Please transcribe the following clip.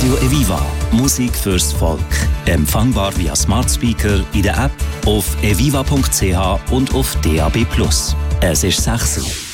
Radio Eviva. Musik fürs Volk. Empfangbar via Smart Speaker in der App, auf eviva.ch und auf DAB+. Es ist 6 Uhr.